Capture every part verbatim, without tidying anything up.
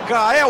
Micael.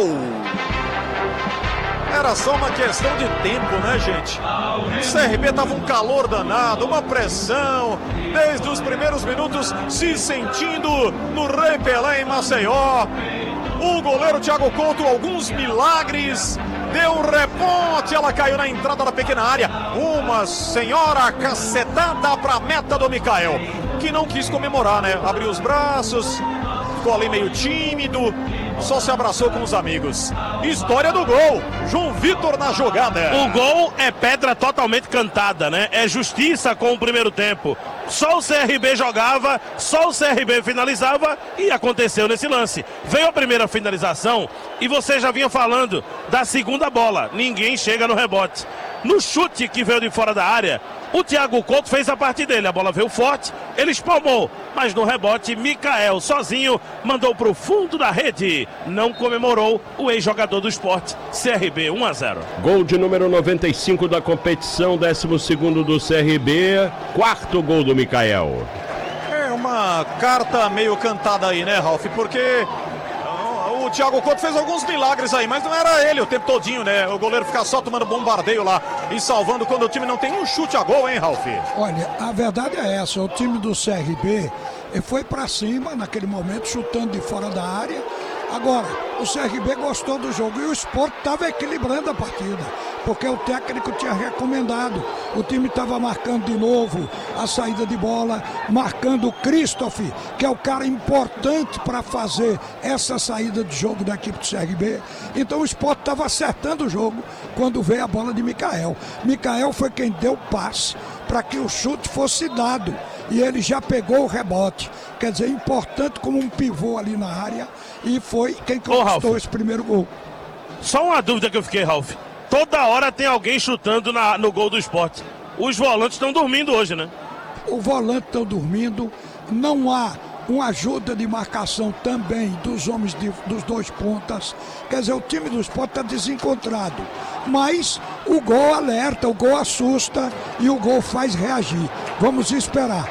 Era só uma questão de tempo, né, gente? O C R B tava um calor danado, uma pressão, desde os primeiros minutos se sentindo no Rei Pelé em Maceió. O goleiro Thiago Couto, alguns milagres, deu um rebote, ela caiu na entrada da pequena área. Uma senhora cacetada para a meta do Micael, que não quis comemorar, né? Abriu os braços, ficou ali meio tímido, só se abraçou com os amigos. História do gol, João Vitor na jogada. O gol é pedra totalmente cantada, né? É justiça com o primeiro tempo. Só o C R B jogava, só o C R B finalizava e aconteceu nesse lance. Veio a primeira finalização e você já vinha falando da segunda bola. Ninguém chega no rebote. No chute que veio de fora da área, o Thiago Couto fez a parte dele. A bola veio forte, ele espalmou. Mas no rebote, Micael sozinho mandou para o fundo da rede. Não comemorou o ex-jogador do Sport. C R B um a zero. Gol de número noventa e cinco da competição, décimo segundo do C R B. Quarto gol do Micael. É uma carta meio cantada aí, né, Ralf? Porque o Thiago Couto fez alguns milagres aí, mas não era ele o tempo todinho, né? O goleiro ficar só tomando bombardeio lá e salvando quando o time não tem um chute a gol, hein, Ralf? Olha, a verdade é essa, o time do C R B foi pra cima naquele momento, chutando de fora da área. Agora, o C R B gostou do jogo e o Sport estava equilibrando a partida, porque o técnico tinha recomendado. O time estava marcando de novo a saída de bola, marcando o Christoph, que é o cara importante para fazer essa saída de jogo da equipe do C R B. Então o Sport estava acertando o jogo quando veio a bola de Micael. Micael foi quem deu o passe para que o chute fosse dado e ele já pegou o rebote. Quer dizer, importante como um pivô ali na área, e foi quem conquistou Ô, esse primeiro gol. Só uma dúvida que eu fiquei, Ralf. Toda hora tem alguém chutando na, no gol do Sport. Os volantes estão dormindo hoje, né? O volante estão dormindo, não há uma ajuda de marcação também dos homens de, dos dois pontas. Quer dizer, o time do Sport está desencontrado. Mas o gol alerta, o gol assusta e o gol faz reagir. Vamos esperar.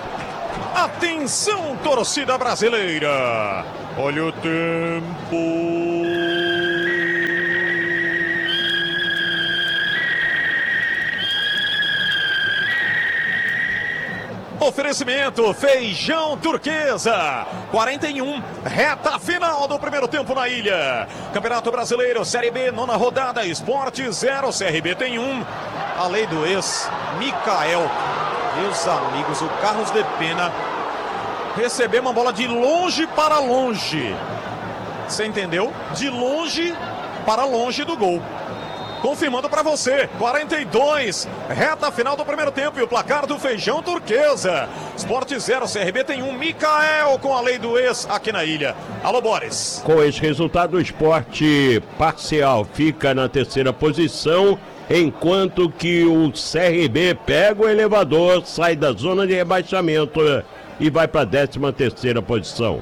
Atenção, torcida brasileira! Olha o tempo! Oferecimento Feijão Turquesa, quarenta e um, reta final do primeiro tempo na ilha. Campeonato Brasileiro, Série B, nona rodada, Sport zero, C R B tem um. A lei do ex, Micael. Meus amigos, o Carlos de Pena recebeu uma bola de longe para longe. Você entendeu? De longe para longe do gol. Confirmando para você, quarenta e dois, reta final do primeiro tempo e o placar do Feijão Turquesa. Sport zero, C R B tem um. Micael com a lei do ex aqui na ilha. Alô, Boris. Com esse resultado, o Sport parcial fica na terceira posição, enquanto que o C R B pega o elevador, sai da zona de rebaixamento e vai para a décima terceira posição.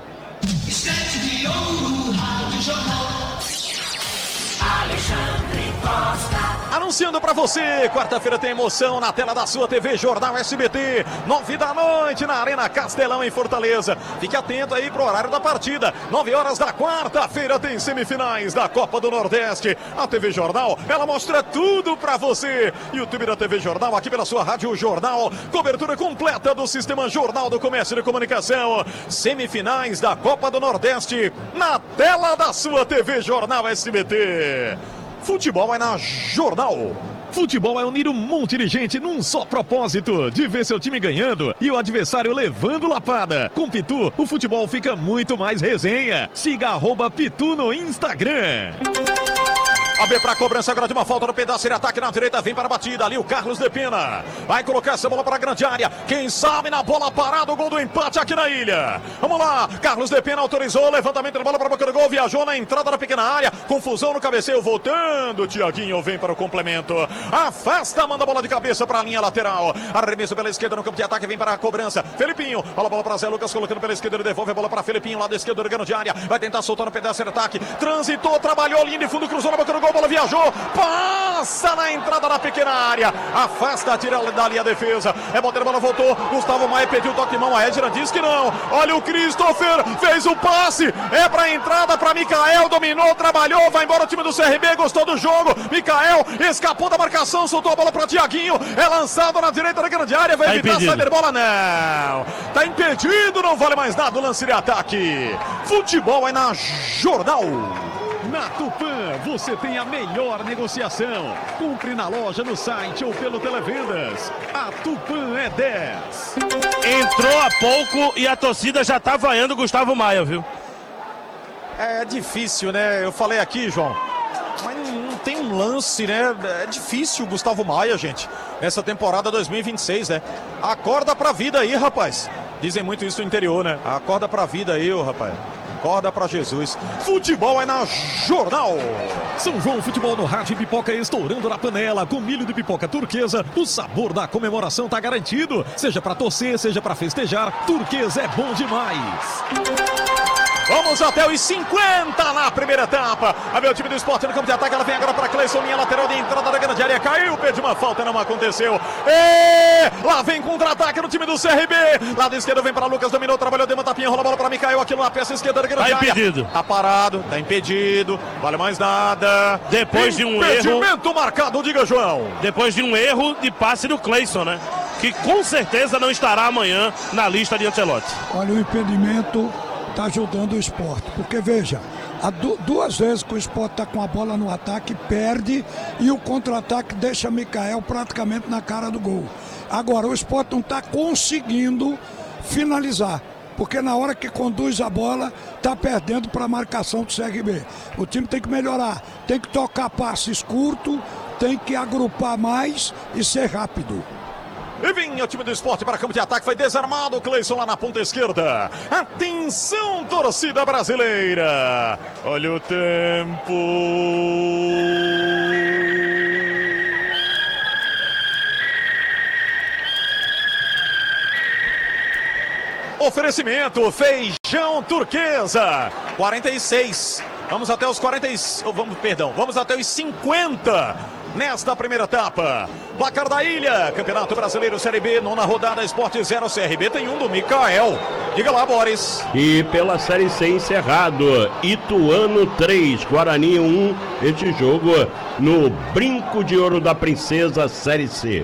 Anunciando pra você, quarta-feira tem emoção na tela da sua T V Jornal S B T, nove da noite na Arena Castelão em Fortaleza. Fique atento aí pro horário da partida, nove horas da quarta-feira tem semifinais da Copa do Nordeste. A T V Jornal, ela mostra tudo pra você. YouTube da T V Jornal, aqui pela sua Rádio Jornal, cobertura completa do Sistema Jornal do Comércio e Comunicação. Semifinais da Copa do Nordeste na tela da sua T V Jornal S B T. Futebol é na Jornal. Futebol é unir um monte de gente num só propósito, de ver seu time ganhando e o adversário levando lapada. Com Pitu, o futebol fica muito mais resenha. Siga arroba Pitu no Instagram. A B para a cobrança agora de uma falta no pedaço de ataque na direita, vem para a batida ali o Carlos de Pena. Vai colocar essa bola para a grande área. Quem sabe na bola parada o gol do empate aqui na ilha. Vamos lá, Carlos de Pena autorizou, levantamento de bola para a boca do gol, viajou na entrada da pequena área, confusão no cabeceio, voltando, Thiaguinho vem para o complemento. Afasta, manda a bola de cabeça para a linha lateral. Arremesso pela esquerda no campo de ataque, vem para a cobrança. Felipinho, olha a bola para Zé Lucas, colocando pela esquerda, ele devolve a bola para Felipinho, lado esquerdo, grande área. Vai tentar soltar no pedaço de ataque. Transitou, trabalhou, linha de fundo, cruzou na boca do gol. a bola viajou, passa na entrada da pequena área, afasta, tira dali a defesa, é bater, a bola voltou, Gustavo Maia pediu toque de mão, a Edna diz que não, olha o Christopher, fez o passe, é pra entrada pra Mikael, dominou, trabalhou, vai embora o time do C R B, gostou do jogo, Mikael escapou da marcação, soltou a bola pra Tiaguinho, é lançado na direita da grande área, vai tá evitar impedido. a saída de bola, não, tá impedido, não vale mais nada o lance de ataque. Futebol é na Jornal. Na Tupã, você tem a melhor negociação. Compre na loja, no site ou pelo Televendas. A Tupã é dez. Entrou há pouco e a torcida já tá vaiando o Gustavo Maia, viu? É difícil, né? Eu falei aqui, João, mas não tem um lance, né? É difícil o Gustavo Maia, gente. Essa temporada dois mil e vinte e seis, né? Acorda pra vida aí, rapaz. Dizem muito isso no interior, né? Acorda pra vida aí, ô rapaz. Acorda pra Jesus. Futebol é na Jornal. São João Futebol no rádio, pipoca estourando na panela, com milho de pipoca turquesa. O sabor da comemoração tá garantido. Seja pra torcer, seja pra festejar, turquesa é bom demais. Vamos até os cinquenta na primeira etapa. A ver o time do Sport no campo de ataque. Ela vem agora para Cleison, linha lateral de entrada da grande área. Caiu, pediu uma falta, não aconteceu. E lá vem contra-ataque no time do C R B. Lado esquerdo vem para Lucas, dominou, trabalhou, deu uma tapinha, rola a bola para Mikael. Aquilo na peça esquerda da grande Tá área. impedido. Tá parado, tá impedido. Vale mais nada. Depois de um erro. Impedimento marcado, diga, João. Depois de um erro de passe do Cleison, né? Que com certeza não estará amanhã na lista de Ancelotti. Olha, o impedimento está ajudando o Sport, porque veja, há du duas vezes que o Sport está com a bola no ataque, perde, e o contra-ataque deixa Mikael praticamente na cara do gol. Agora, o Sport não está conseguindo finalizar, porque na hora que conduz a bola, está perdendo para a marcação do C R B. O time tem que melhorar, tem que tocar passes curtos, tem que agrupar mais e ser rápido. E vinha o time do Sport para campo de ataque, foi desarmado o Cleison lá na ponta esquerda. Atenção, torcida brasileira. Olha o tempo. Oferecimento, feijão turquesa. quarenta e seis. Vamos até os quarenta e seis. Oh, vamos, perdão, vamos até os cinquenta. Nesta primeira etapa, placar da Ilha, Campeonato Brasileiro Série B, nona rodada, Sport zero, C R B tem um do Mikael. Diga lá, Boris. E pela Série C encerrado, Ituano três, Guarani um, este jogo no Brinco de Ouro da Princesa, Série C.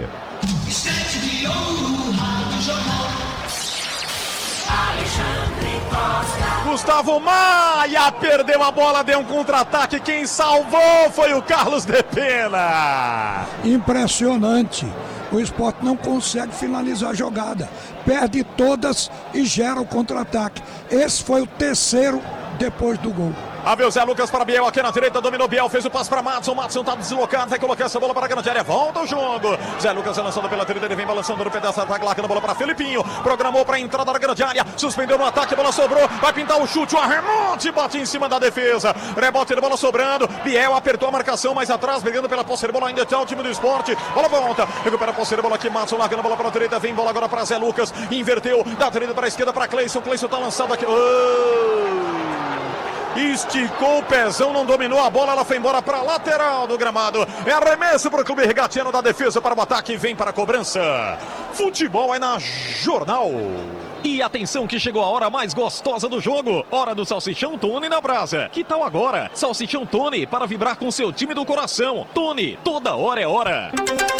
Gustavo Maia perdeu a bola, deu um contra-ataque, quem salvou foi o Carlos de Pena. Impressionante, o Sport não consegue finalizar a jogada, perde todas e gera o contra-ataque. Esse foi o terceiro depois do gol. A ver o Zé Lucas para Biel aqui na direita, dominou Biel, fez o passe para Madson, Madson tá deslocado, vai colocar essa bola para a grande área, volta o jogo. Zé Lucas é lançado pela direita, ele vem balançando no pedaço, tá largando a bola para Felipinho, programou para a entrada da grande área, suspendeu no ataque, a bola sobrou, vai pintar o chute, o arremote, bate em cima da defesa, rebote de bola sobrando, Biel apertou a marcação mais atrás, brigando pela posse de bola, ainda está o time do Sport, bola volta, recupera a posse de bola aqui, Madson largando a bola para a direita, vem bola agora para Zé Lucas, inverteu, da direita para a esquerda para Cleison, Cleison tá lançado aqui, oh! Esticou o pezão, não dominou a bola, ela foi embora para a lateral do gramado. É arremesso para o clube regatiano da defesa para o ataque e vem para a cobrança. Futebol é na Jornal. E atenção que chegou a hora mais gostosa do jogo. Hora do Salsichão Tony na brasa. Que tal agora? Salsichão Tony para vibrar com seu time do coração. Tony, toda hora é hora.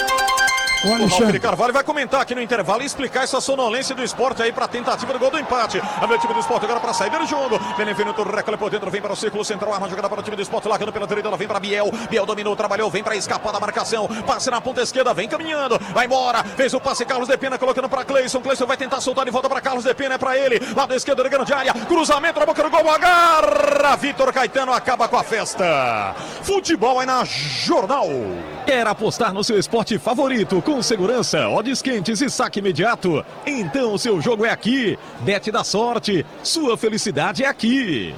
O O Ralf Carvalho vai comentar aqui no intervalo e explicar essa sonolência do Sport aí para a tentativa do gol do empate. A ver o time do Sport agora para sair do jogo. Benevenuto recolhe por dentro, vem para o círculo central, arma jogada para o time do Sport, largando pela direita, ela vem para Biel. Biel dominou, trabalhou, vem para escapar da marcação. Passe na ponta esquerda, vem caminhando, vai embora. Fez o passe Carlos de Pena, colocando para Cleison. Cleison vai tentar soltar de volta para Carlos de Pena, é para ele. Lado esquerdo da grande área, cruzamento na boca do gol, agarra. Vitor Caetano acaba com a festa. Futebol é na Jornal. Quer apostar no seu esporte favorito com segurança, odds quentes e saque imediato? Então o seu jogo é aqui. Bet da sorte, sua felicidade é aqui.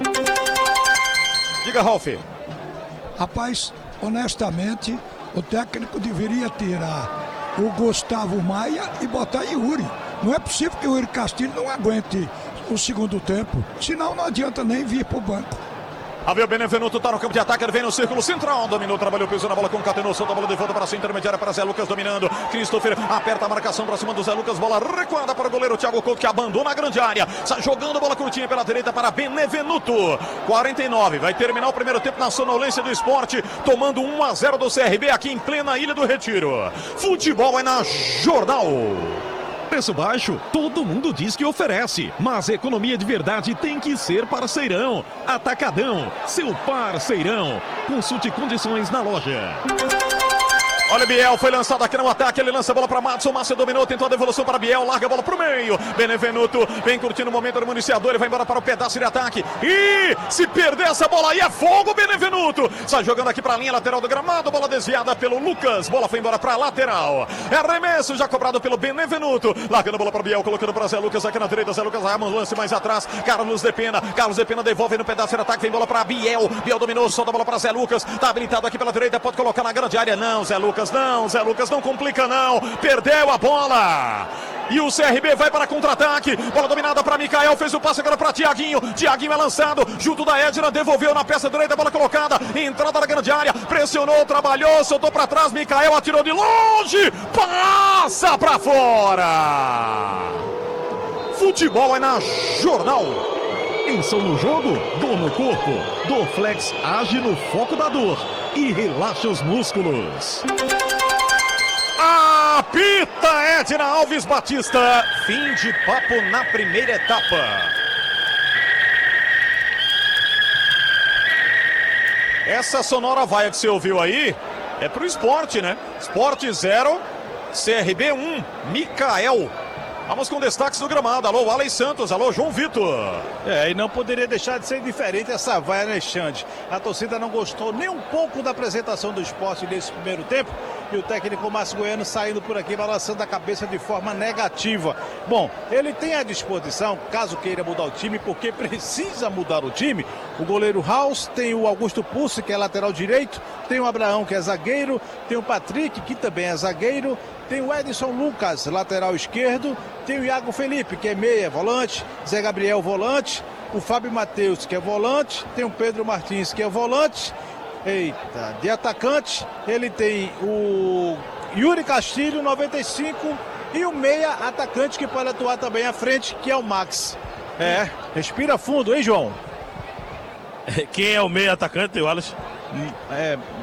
Diga, Ralf. Rapaz, honestamente, o técnico deveria tirar o Gustavo Maia e botar Yuri. Não é possível que o Yuri Castilho não aguente o segundo tempo, senão não adianta nem vir para o banco. Javier Benevenuto tá no campo de ataque, ele vem no círculo central, dominou, trabalhou, pisou na bola, concatenou, solta a bola de volta para a intermediária para Zé Lucas dominando. Christopher aperta a marcação para cima do Zé Lucas, bola recuada para o goleiro Thiago Couto, que abandona a grande área. Sai jogando bola curtinha pela direita para Benevenuto. quarenta e nove, vai terminar o primeiro tempo na sonolência do Sport, tomando um a zero do C R B aqui em plena Ilha do Retiro. Futebol é na Jornal. Preço baixo, todo mundo diz que oferece, mas economia de verdade tem que ser parceirão. Atacadão, seu parceirão. Consulte condições na loja. Olha, Biel foi lançado aqui no ataque, ele lança a bola para Madison, Márcio dominou, tentou a devolução para Biel, larga a bola para o meio, Benevenuto vem curtindo o momento do municiador, ele vai embora para o pedaço de ataque, e se perder essa bola aí é fogo, Benevenuto, sai jogando aqui para a linha lateral do gramado, bola desviada pelo Lucas, bola foi embora para a lateral, é arremesso já cobrado pelo Benevenuto, largando a bola para Biel, colocando para Zé Lucas aqui na direita, Zé Lucas arma um lance mais atrás, Carlos de Pena, Carlos de Pena devolve no pedaço de ataque, vem bola para Biel, Biel dominou, solta a bola para Zé Lucas, tá habilitado aqui pela direita, pode colocar na grande área, não, Zé Lucas. Não, Zé Lucas não complica não, perdeu a bola. E o C R B vai para contra-ataque, bola dominada para Mikael, fez o passe agora para Tiaguinho, Tiaguinho é lançado, junto da Edna, devolveu na peça direita, bola colocada, entrada na grande área, pressionou, trabalhou, soltou para trás, Mikael atirou de longe, passa para fora. Futebol é na Jornal. Tensão no jogo? Dor no corpo? Dorflex age no foco da dor e relaxa os músculos. Apita Edna Alves Batista. Fim de papo na primeira etapa. Essa sonora vaia que você ouviu aí é pro esporte, né? Esporte zero, C R B um, Mikael. Vamos com destaques do gramado. Alô, Alex Santos. Alô, João Vitor. É, e não poderia deixar de ser diferente essa vaia, né, Xande? A torcida não gostou nem um pouco da apresentação do esporte nesse primeiro tempo. E o técnico Márcio Goiano saindo por aqui, balançando a cabeça de forma negativa. Bom, ele tem à disposição, caso queira mudar o time, porque precisa mudar o time. O goleiro House, tem o Augusto Pulse, que é lateral direito, tem o Abraão, que é zagueiro, tem o Patrick, que também é zagueiro, tem o Edson Lucas, lateral esquerdo, tem o Iago Felipe, que é meia, volante, Zé Gabriel, volante, o Fábio Matheus, que é volante, tem o Pedro Martins, que é volante. Eita, de atacante, ele tem o Yuri Castilho, noventa e cinco, e o meia atacante que pode atuar também à frente, que é o Max. É, respira fundo, hein, João? Quem é o meia atacante, Wallace? É...